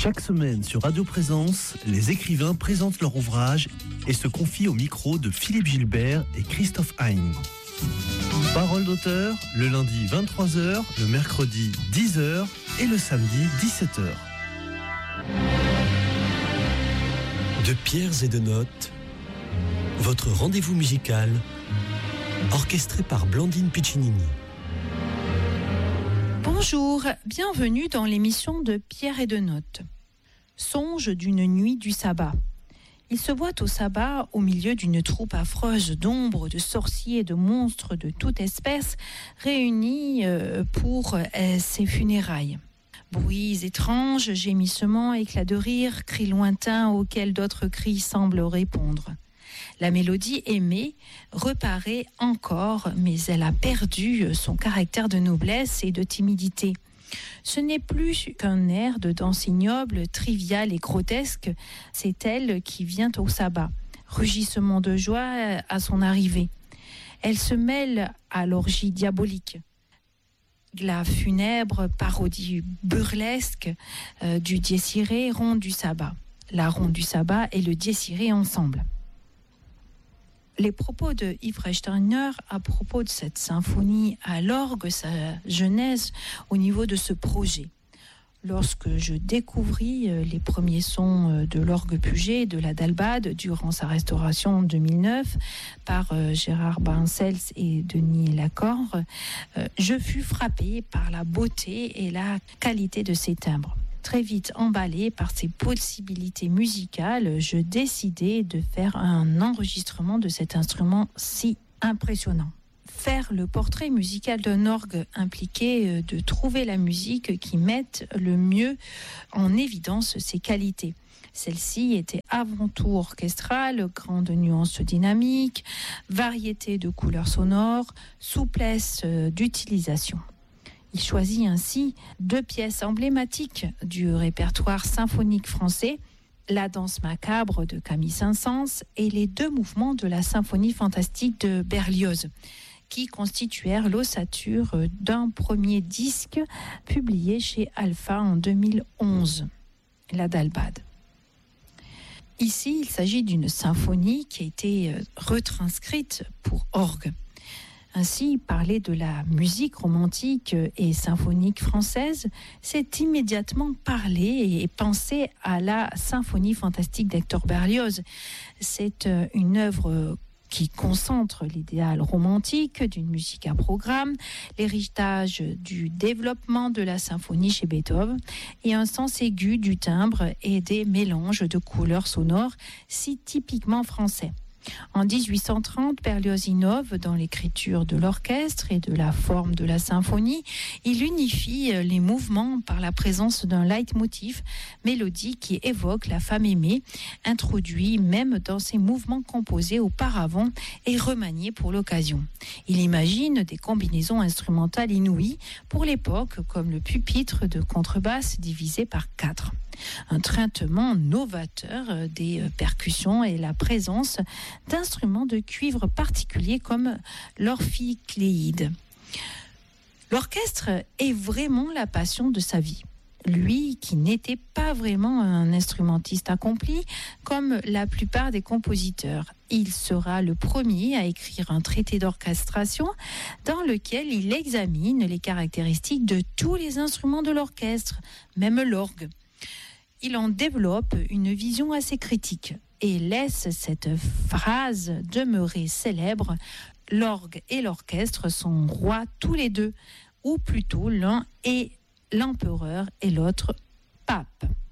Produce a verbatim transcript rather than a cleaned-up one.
Chaque semaine sur Radio Présence, les écrivains présentent leur ouvrage et se confient au micro de Philippe Gilbert et Christophe Hein. Parole d'auteur, le lundi vingt-trois heures, le mercredi dix heures et le samedi dix-sept heures. De pierres et de notes, votre rendez-vous musical, orchestré par Blandine Piccinini. Bonjour, bienvenue dans l'émission de Pierre et de Notes. Songe d'une nuit du sabbat. Il se voit au sabbat, au milieu d'une troupe affreuse d'ombres, de sorciers et de monstres de toute espèce, réunis pour ses funérailles. Bruits étranges, gémissements, éclats de rire, cris lointains auxquels d'autres cris semblent répondre. La mélodie aimée reparaît encore, mais elle a perdu son caractère de noblesse et de timidité. Ce n'est plus qu'un air de danse ignoble, trivial et grotesque, c'est elle qui vient au sabbat, rugissement de joie à son arrivée. Elle se mêle à l'orgie diabolique. La funèbre parodie burlesque euh, du dies irae, ronde du sabbat. La ronde du sabbat et le dies irae ensemble. Les propos de Yves Reichsteiner à propos de cette symphonie à l'orgue, sa genèse au niveau de ce projet. Lorsque je découvris les premiers sons de l'orgue Puget de la Dalbade durant sa restauration en deux mille neuf par Gérard Bancels et Denis Lacorre, je fus frappée par la beauté et la qualité de ces timbres. Très vite emballée par ses possibilités musicales, je décidai de faire un enregistrement de cet instrument si impressionnant. Faire le portrait musical d'un orgue impliquait de trouver la musique qui mette le mieux en évidence ses qualités. Celle-ci était avant tout orchestrale, grande nuance dynamique, variété de couleurs sonores, souplesse d'utilisation. Il choisit ainsi deux pièces emblématiques du répertoire symphonique français, la danse macabre de Camille Saint-Saëns et les deux mouvements de la symphonie fantastique de Berlioz, qui constituèrent l'ossature d'un premier disque publié chez Alpha en deux mille onze, la Dalbade. Ici, il s'agit d'une symphonie qui a été retranscrite pour orgue. Ainsi, parler de la musique romantique et symphonique française, c'est immédiatement parler et penser à la symphonie fantastique d'Hector Berlioz. C'est une œuvre qui concentre l'idéal romantique d'une musique à programme, l'héritage du développement de la symphonie chez Beethoven et un sens aigu du timbre et des mélanges de couleurs sonores si typiquement français. En dix-huit cent trente, Berlioz innove dans l'écriture de l'orchestre et de la forme de la symphonie. Il unifie les mouvements par la présence d'un leitmotiv mélodique qui évoque la femme aimée, introduit même dans ses mouvements composés auparavant et remaniés pour l'occasion. Il imagine des combinaisons instrumentales inouïes pour l'époque, comme le pupitre de contrebasse divisé par quatre. Un traitement novateur des percussions et la présence d'instruments de cuivre particuliers comme l'orphicléide. L'orchestre est vraiment la passion de sa vie. Lui qui n'était pas vraiment un instrumentiste accompli comme la plupart des compositeurs. Il sera le premier à écrire un traité d'orchestration dans lequel il examine les caractéristiques de tous les instruments de l'orchestre, même l'orgue. Il en développe une vision assez critique et laisse cette phrase demeurer célèbre. L'orgue et l'orchestre sont rois tous les deux, ou plutôt l'un est l'empereur et l'autre pape.